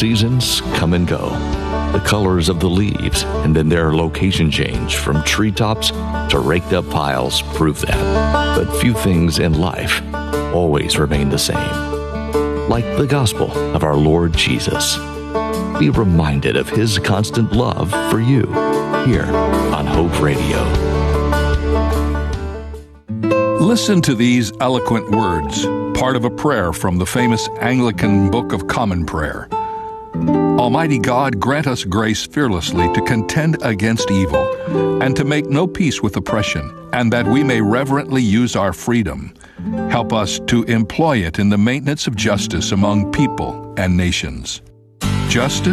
seasons come and go. The colors of the leaves and then their location change from treetops to raked up piles prove that. But few things in life always remain the same. Like the gospel of our Lord Jesus. Be reminded of His constant love for you here on Hope Radio. Listen to these eloquent words, part of a prayer from the famous Anglican Book of Common Prayer. Almighty God, grant us grace fearlessly to contend against evil and to make no peace with oppression, and that we may reverently use our freedom. Help us to employ it in the maintenance of justice among people and nations. Justice